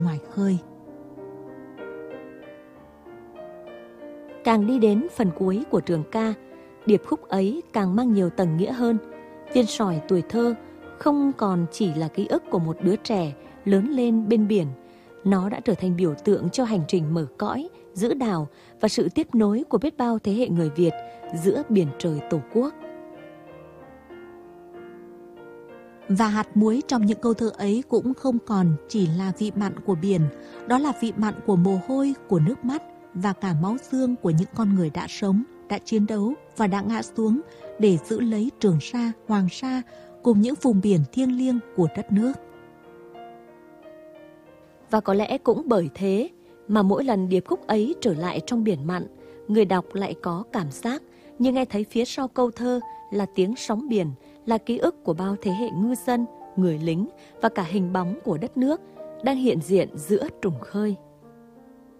ngoài khơi. Càng đi đến phần cuối của trường ca, điệp khúc ấy càng mang nhiều tầng nghĩa hơn. Viên sỏi tuổi thơ không còn chỉ là ký ức của một đứa trẻ lớn lên bên biển. Nó đã trở thành biểu tượng cho hành trình mở cõi, giữ đảo và sự tiếp nối của biết bao thế hệ người Việt giữa biển trời Tổ quốc. Và hạt muối trong những câu thơ ấy cũng không còn chỉ là vị mặn của biển, đó là vị mặn của mồ hôi, của nước mắt và cả máu xương của những con người đã sống, đã chiến đấu và đã ngã xuống để giữ lấy Trường Sa, Hoàng Sa cùng những vùng biển thiêng liêng của đất nước. Và có lẽ cũng bởi thế mà mỗi lần điệp khúc ấy trở lại trong biển mặn, người đọc lại có cảm giác như nghe thấy phía sau câu thơ là tiếng sóng biển, là ký ức của bao thế hệ ngư dân, người lính và cả hình bóng của đất nước đang hiện diện giữa trùng khơi.